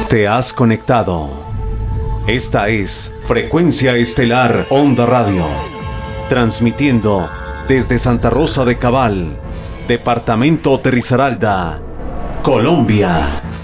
Te has conectado. Esta es Frecuencia Estelar Onda Radio, transmitiendo desde Santa Rosa de Cabal, departamento de Risaralda, Colombia.